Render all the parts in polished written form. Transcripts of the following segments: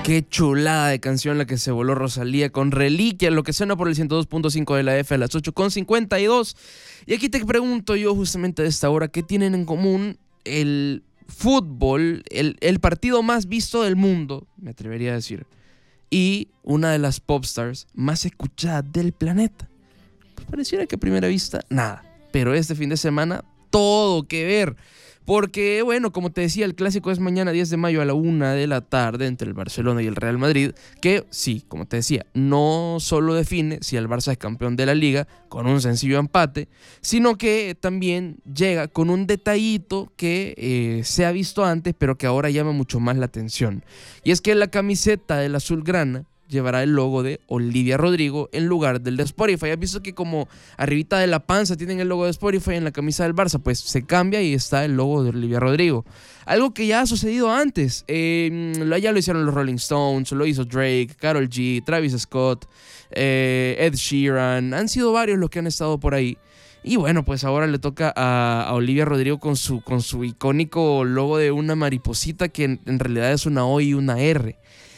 Qué chulada de canción la que se voló Rosalía con Reliquia, lo que suena por el 102.5 de la F a las 8:52. Y aquí te pregunto yo justamente a esta hora, ¿qué tienen en común el fútbol, el partido más visto del mundo, me atrevería a decir, y una de las popstars más escuchadas del planeta? Pues pareciera que a primera vista, nada. Pero este fin de semana, todo que ver. Porque, bueno, como te decía, el clásico es mañana 10 de mayo a la 1 de la tarde entre el Barcelona y el Real Madrid, que sí, como te decía, no solo define si el Barça es campeón de la Liga con un sencillo empate, sino que también llega con un detallito que se ha visto antes, pero que ahora llama mucho más la atención. Y es que la camiseta del azulgrana llevará el logo de Olivia Rodrigo en lugar del de Spotify. ¿Has visto que como arribita de la panza tienen el logo de Spotify en la camisa del Barça? Pues se cambia y está el logo de Olivia Rodrigo. Algo que ya ha sucedido antes. Ya lo hicieron los Rolling Stones, lo hizo Drake, Karol G, Travis Scott, Ed Sheeran. Han sido varios los que han estado por ahí. Y bueno, pues ahora le toca a Olivia Rodrigo con su icónico logo de una mariposita que en realidad es una O y una R.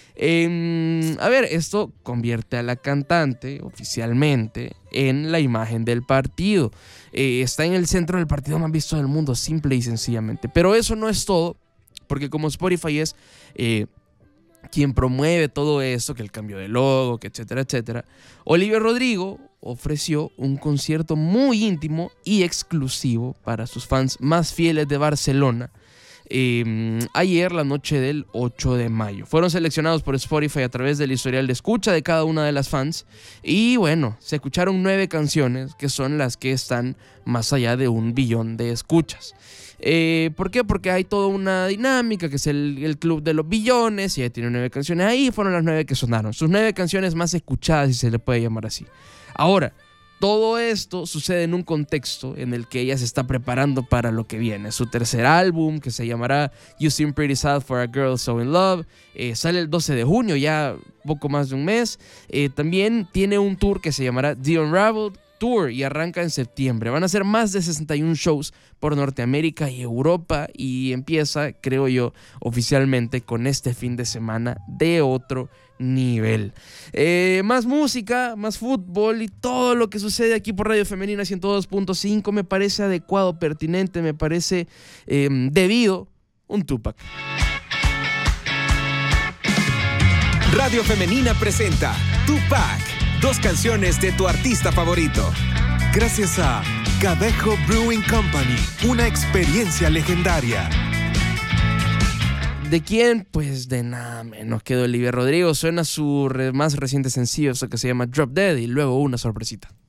A ver, esto convierte a la cantante oficialmente en la imagen del partido. Está en el centro del partido más visto del mundo, simple y sencillamente. Pero eso no es todo, porque como Spotify es quien promueve todo esto, que el cambio de logo, que etcétera, etcétera, Olivia Rodrigo ofreció un concierto muy íntimo y exclusivo para sus fans más fieles de Barcelona. Ayer, la noche del 8 de mayo. Fueron seleccionados por Spotify a través del historial de escucha de cada una de las fans. Y bueno, se escucharon 9 canciones que son las que están más allá de 1 billón de escuchas. ¿Por qué? Porque hay toda una dinámica que es el club de los billones y ya tiene 9 canciones ahí. Fueron las 9 que sonaron. Sus 9 canciones más escuchadas, si se le puede llamar así. Ahora, todo esto sucede en un contexto en el que ella se está preparando para lo que viene. Su tercer álbum, que se llamará You Seem Pretty Sad for a Girl So In Love, sale el 12 de junio, ya poco más de un mes. También tiene un tour que se llamará The Unraveled Tour y arranca en septiembre. Van a ser más de 61 shows por Norteamérica y Europa y empieza, creo yo, oficialmente con este fin de semana de otro nivel. Más música, más fútbol y todo lo que sucede aquí por Radio Femenina 102.5 me parece adecuado, pertinente, me parece debido. Un Tupac. Radio Femenina presenta Tupac, 2 canciones de tu artista favorito. Gracias a Cadejo Brewing Company, una experiencia legendaria. ¿De quién? Pues de nada menos que de Olivia Rodrigo. Suena su más reciente sencillo, eso que se llama Drop Dead, y luego una sorpresita.